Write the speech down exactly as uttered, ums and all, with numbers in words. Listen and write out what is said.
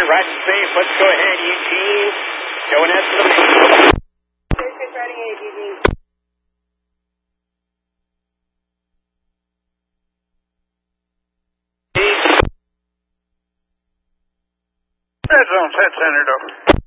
right and safe. Let's go ahead, Eugene. Going out to the main. Six riding eight, Eugene. Red zone, set center, though.